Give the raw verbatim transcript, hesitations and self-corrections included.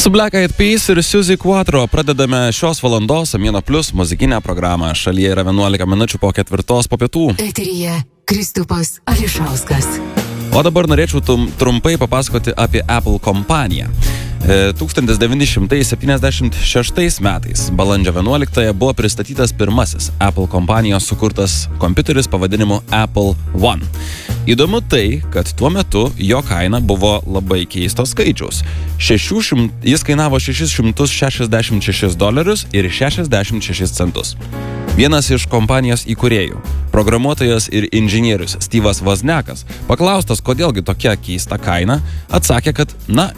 Su Black Eyed Peas ir Suzy Quatro pradedame šios valandos Amino Plus muzikinę programą. Šalyje yra vienuolika minučių po ketvirtos po pietų. Eteryje Kristupas Ališauskas. O dabar norėčiau tum, trumpai papasakoti apie Apple kompaniją. tūkstantis devyni šimtai septyniasdešimt šeštais metais, balandžio vienuoliktąją, buvo pristatytas pirmasis Apple kompanijos sukurtas kompiuteris pavadinimu Apple One. Įdomu tai, kad tuo metu jo kaina buvo labai keistos skaičiaus. šešiasdešimt, jis kainavo šešis šimtus šešiasdešimt šešis dolerius ir šešiasdešimt šešis centus. Vienas iš kompanijos įkūrėjų, programuotojas ir inžinierius Steve'as Wozniakas, paklaustas, kodėlgi tokia keista kaina, atsakė, kad, na,